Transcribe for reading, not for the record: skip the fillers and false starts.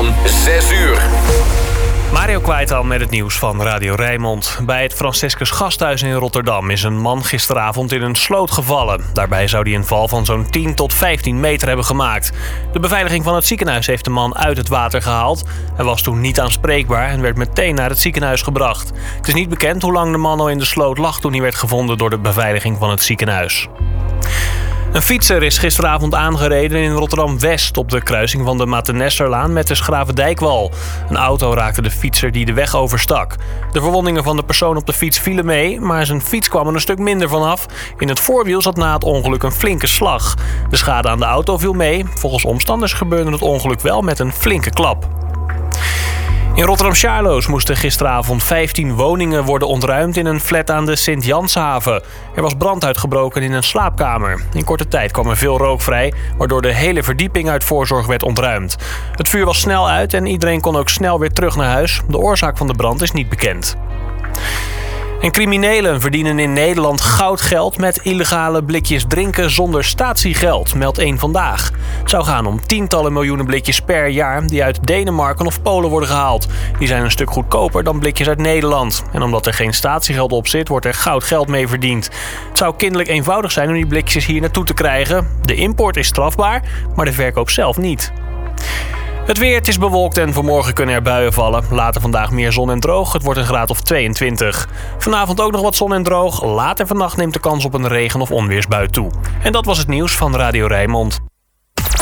van 6 uur. Mario Kwijtan met het nieuws van Radio Rijnmond. Bij het Franciscus Gasthuis in Rotterdam is een man gisteravond in een sloot gevallen. Daarbij zou hij een val van zo'n 10 tot 15 meter hebben gemaakt. De beveiliging van het ziekenhuis heeft de man uit het water gehaald. Hij was toen niet aanspreekbaar en werd meteen naar het ziekenhuis gebracht. Het is niet bekend hoe lang de man al in de sloot lag toen hij werd gevonden door de beveiliging van het ziekenhuis. Een fietser is gisteravond aangereden in Rotterdam-West op de kruising van de Matennesserlaan met de Schravendijkwal. Een auto raakte de fietser die de weg overstak. De verwondingen van de persoon op de fiets vielen mee, maar zijn fiets kwam er een stuk minder vanaf. In het voorwiel zat na het ongeluk een flinke slag. De schade aan de auto viel mee. Volgens omstanders gebeurde het ongeluk wel met een flinke klap. In Rotterdam-Charloes moesten gisteravond 15 woningen worden ontruimd in een flat aan de Sint-Janshaven. Er was brand uitgebroken in een slaapkamer. In korte tijd kwam er veel rook vrij, waardoor de hele verdieping uit voorzorg werd ontruimd. Het vuur was snel uit en iedereen kon ook snel weer terug naar huis. De oorzaak van de brand is niet bekend. En criminelen verdienen in Nederland goudgeld met illegale blikjes drinken zonder statiegeld, meldt Eén Vandaag. Het zou gaan om tientallen miljoenen blikjes per jaar die uit Denemarken of Polen worden gehaald. Die zijn een stuk goedkoper dan blikjes uit Nederland. En omdat er geen statiegeld op zit, wordt er goudgeld mee verdiend. Het zou kinderlijk eenvoudig zijn om die blikjes hier naartoe te krijgen. De import is strafbaar, maar de verkoop zelf niet. Het weer, het is bewolkt en vanmorgen kunnen er buien vallen. Later vandaag meer zon en droog. Het wordt een graad of 22. Vanavond ook nog wat zon en droog. Later vannacht neemt de kans op een regen- of onweersbui toe. En dat was het nieuws van Radio Rijnmond.